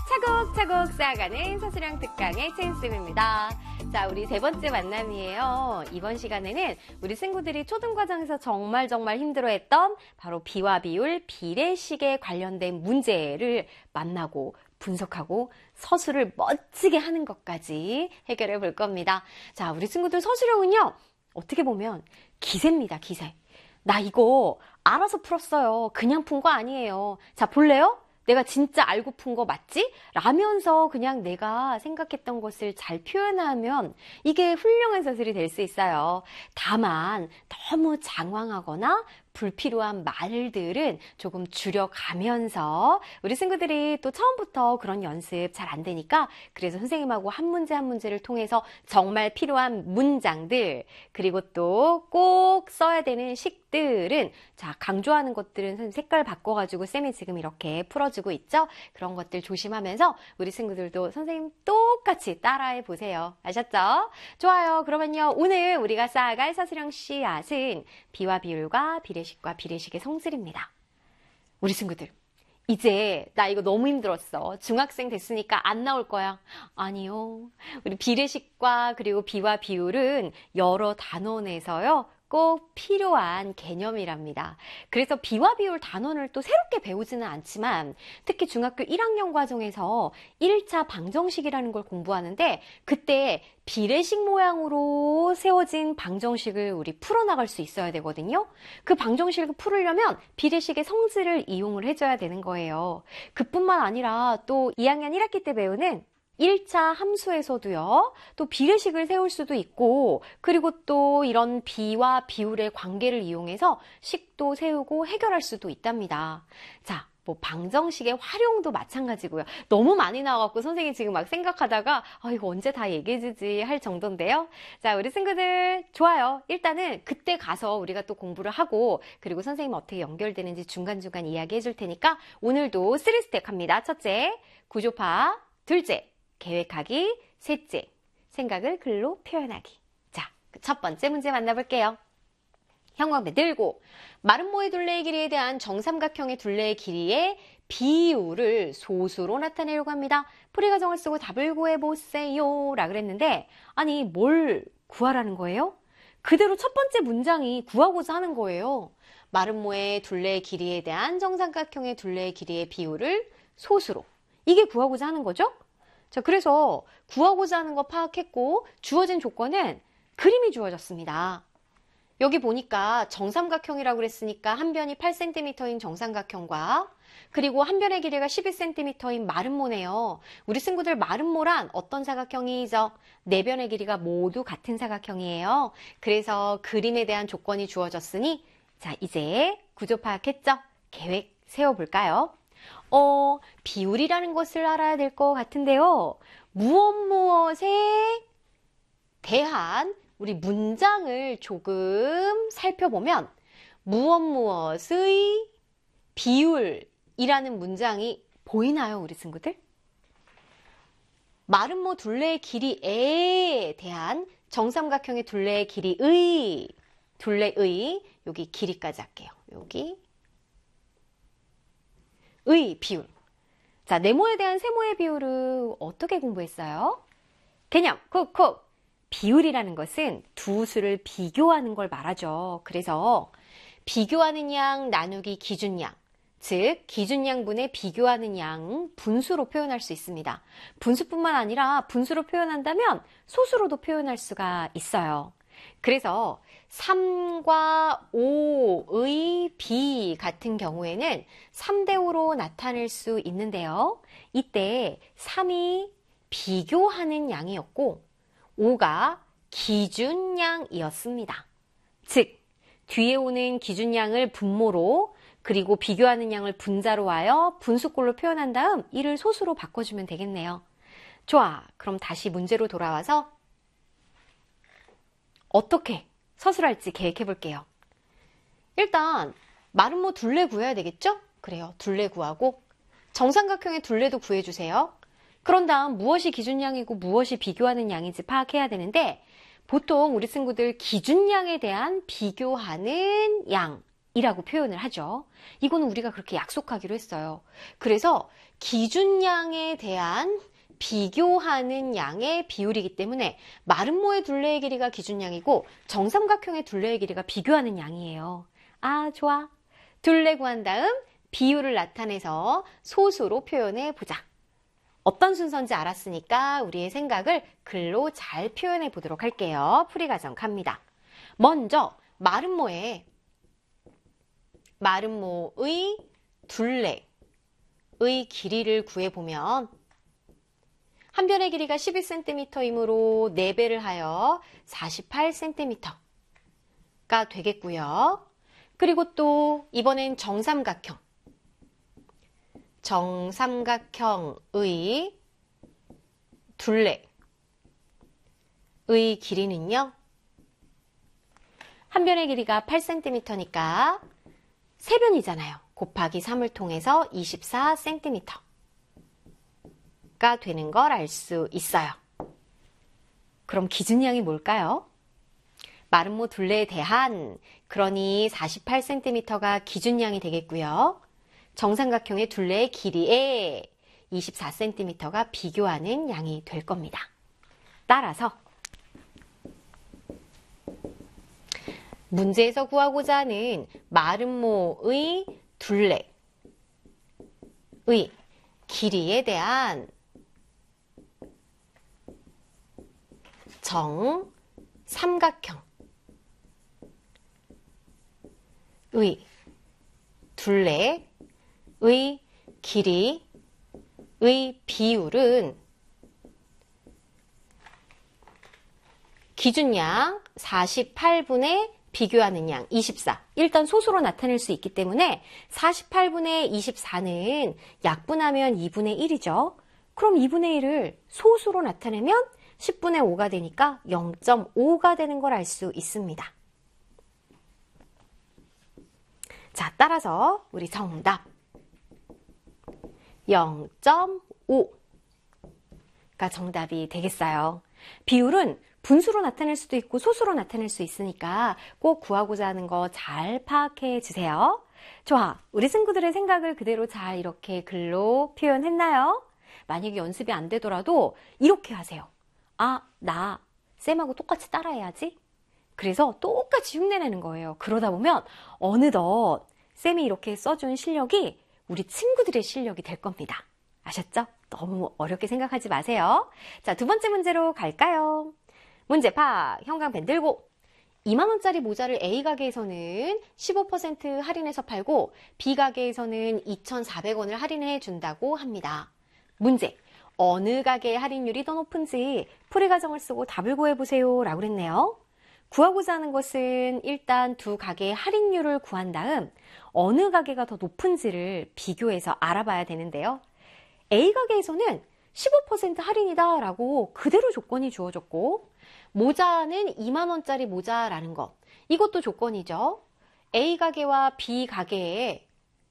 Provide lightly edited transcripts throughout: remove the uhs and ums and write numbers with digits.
차곡차곡 쌓아가는 서술형 특강의 최은쌤입니다. 자, 우리 세 번째 만남이에요. 이번 시간에는 우리 친구들이 초등과정에서 정말 힘들어했던 바로 비와 비율, 비례식에 관련된 문제를 만나고 분석하고 서술을 멋지게 하는 것까지 해결해 볼 겁니다. 자, 우리 친구들 서술형은요, 어떻게 보면 기세입니다, 기세. 나 이거 알아서 풀었어요. 그냥 푼 거 아니에요. 자, 볼래요? 내가 진짜 알고 푼 거 맞지? 라면서 그냥 내가 생각했던 것을 잘 표현하면 이게 훌륭한 서술이 될 수 있어요. 다만 너무 장황하거나 불필요한 말들은 조금 줄여가면서 우리 친구들이 또 처음부터 그런 연습 잘 안 되니까 그래서 선생님하고 한 문제 한 문제를 통해서 정말 필요한 문장들 그리고 또 꼭 써야 되는 식들은 자 강조하는 것들은 선생님 색깔 바꿔가지고 쌤이 지금 이렇게 풀어주고 있죠. 그런 것들 조심하면서 우리 친구들도 선생님 똑같이 따라해 보세요. 아셨죠? 좋아요. 그러면요 오늘 우리가 쌓아갈 서술형 씨앗은 비와 비율과 비례식과 비례식의 성질입니다. 우리 친구들 이제 나 이거 너무 힘들었어. 중학생 됐으니까 안 나올 거야. 아니요. 우리 비례식과 그리고 비와 비율은 여러 단원에서요. 꼭 필요한 개념이랍니다. 그래서 비와 비율 단원을 또 새롭게 배우지는 않지만 특히 중학교 1학년 과정에서 1차 방정식이라는 걸 공부하는데 그때 비례식 모양으로 세워진 방정식을 우리 풀어나갈 수 있어야 되거든요. 그 방정식을 풀으려면 비례식의 성질을 이용을 해줘야 되는 거예요. 그뿐만 아니라 또 2학년 1학기 때 배우는 1차 함수에서도요, 또 비례식을 세울 수도 있고, 그리고 또 이런 비와 비율의 관계를 이용해서 식도 세우고 해결할 수도 있답니다. 자, 뭐 방정식의 활용도 마찬가지고요. 너무 많이 나와갖고 선생님이 지금 막 생각하다가, 이거 언제 다 얘기해주지 할 정도인데요. 자, 우리 친구들 좋아요. 일단은 그때 가서 우리가 또 공부를 하고, 그리고 선생님 어떻게 연결되는지 중간중간 이야기해 줄 테니까, 오늘도 3스텝 합니다. 첫째, 구조파. 둘째, 계획하기. 셋째, 생각을 글로 표현하기. 자, 첫 번째 문제 만나볼게요. 형광펜 들고 마름모의 둘레의 길이에 대한 정삼각형의 둘레의 길이의 비율을 소수로 나타내려고 합니다. 풀이 과정을 쓰고 답을 구해보세요 라 그랬는데 아니 뭘 구하라는 거예요? 그대로 첫 번째 문장이 구하고자 하는 거예요. 마름모의 둘레의 길이에 대한 정삼각형의 둘레의 길이의 비율을 소수로. 이게 구하고자 하는 거죠? 자, 그래서 구하고자 하는 거 파악했고 주어진 조건은 그림이 주어졌습니다. 여기 보니까 정삼각형이라고 그랬으니까 한 변이 8cm인 정삼각형과 그리고 한 변의 길이가 11cm인 마름모네요. 우리 친구들 마름모란 어떤 사각형이죠? 네 변의 길이가 모두 같은 사각형이에요. 그래서 그림에 대한 조건이 주어졌으니 자, 이제 구조 파악했죠? 계획 세워볼까요? 비율이라는 것을 알아야 될 것 같은데요. 무엇에 대한 우리 문장을 조금 살펴보면 무엇의 비율이라는 문장이 보이나요, 우리 친구들? 마름모 둘레의 길이에 대한 정삼각형의 둘레의 길이의 여기 길이까지 할게요. 여기 의 비율. 자, 네모에 대한 세모의 비율을 어떻게 공부했어요? 개념 콕콕. 비율이라는 것은 두 수를 비교하는 걸 말하죠. 그래서 비교하는 양 나누기 기준양, 즉 기준양분의 비교하는 양 분수로 표현할 수 있습니다. 분수뿐만 아니라 분수로 표현한다면 소수로도 표현할 수가 있어요. 그래서 3과 5의 비 같은 경우에는 3대5로 나타낼 수 있는데요. 이때 3이 비교하는 양이었고 5가 기준양이었습니다. 즉 뒤에 오는 기준양을 분모로 그리고 비교하는 양을 분자로 하여 분수꼴로 표현한 다음 이를 소수로 바꿔주면 되겠네요. 좋아, 그럼 다시 문제로 돌아와서 어떻게 서술할지 계획해 볼게요. 일단 마름모 둘레 구해야 되겠죠? 그래요. 둘레 구하고 정삼각형의 둘레도 구해주세요. 그런 다음 무엇이 기준양이고 무엇이 비교하는 양인지 파악해야 되는데 보통 우리 친구들 기준양에 대한 비교하는 양 이라고 표현을 하죠. 이거는 우리가 그렇게 약속하기로 했어요. 그래서 기준량에 대한 비교하는 양의 비율이기 때문에 마름모의 둘레의 길이가 기준량이고 정삼각형의 둘레의 길이가 비교하는 양이에요. 아, 좋아. 둘레 구한 다음 비율을 나타내서 소수로 표현해 보자. 어떤 순서인지 알았으니까 우리의 생각을 글로 잘 표현해 보도록 할게요. 풀이 과정 갑니다. 먼저 마름모의 둘레의 길이를 구해보면 한 변의 길이가 12cm이므로 4배를 하여 48cm가 되겠고요. 그리고 또 이번엔 정삼각형의 둘레의 길이는요. 한 변의 길이가 8cm니까 3변이잖아요. 곱하기 3을 통해서 24cm가 되는 걸 알 수 있어요. 그럼 기준량이 뭘까요? 마름모 둘레에 대한, 그러니 48cm가 기준량이 되겠고요. 정삼각형의 둘레의 길이에 24cm가 비교하는 양이 될 겁니다. 따라서 문제에서 구하고자 하는 마름모의 둘레의 길이에 대한 정삼각형의 둘레의 길이의 비율은 기준량 48분의 비교하는 양 24. 일단 소수로 나타낼 수 있기 때문에 48분의 24는 약분하면 2분의 1이죠. 그럼 2분의 1을 소수로 나타내면 10분의 5가 되니까 0.5가 되는 걸 알 수 있습니다. 자, 따라서 우리 정답 0.5가 정답이 되겠어요. 비율은 분수로 나타낼 수도 있고 소수로 나타낼 수 있으니까 꼭 구하고자 하는 거 잘 파악해 주세요. 좋아, 우리 친구들의 생각을 그대로 잘 이렇게 글로 표현했나요? 만약에 연습이 안 되더라도 이렇게 하세요. 아, 나 쌤하고 똑같이 따라해야지. 그래서 똑같이 흉내내는 거예요. 그러다 보면 어느덧 쌤이 이렇게 써준 실력이 우리 친구들의 실력이 될 겁니다. 아셨죠? 너무 어렵게 생각하지 마세요. 자, 두 번째 문제로 갈까요? 문제 파, 형광펜 들고 2만원짜리 모자를 A가게에서는 15% 할인해서 팔고 B가게에서는 2,400원을 할인해 준다고 합니다. 문제, 어느 가게의 할인율이 더 높은지 풀이 과정을 쓰고 답을 구해보세요 라고 그랬네요. 구하고자 하는 것은 일단 두 가게의 할인율을 구한 다음 어느 가게가 더 높은지를 비교해서 알아봐야 되는데요. A가게에서는 15% 할인이다 라고 그대로 조건이 주어졌고 모자는 2만원짜리 모자라는 것, 이것도 조건이죠. A가게와 B가게에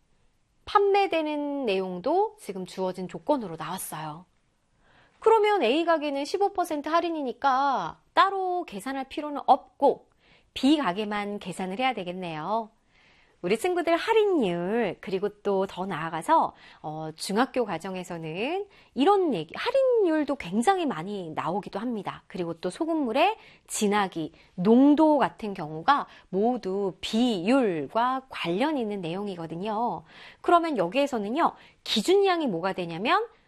판매되는 내용도 지금 주어진 조건으로 나왔어요. 그러면 A가게는 15% 할인이니까 따로 계산할 필요는 없고 B가게만 계산을 해야 되겠네요. 우리 친구들 할인율, 그리고 또 더 나아가서 중학교 과정에서는 이런 얘기, 할인율도 굉장히 많이 나오기도 합니다. 그리고 또 소금물의 진하기, 농도 같은 경우가 모두 비율과 관련 있는 내용이거든요. 그러면 여기에서는요, 기준량이 뭐가 되냐면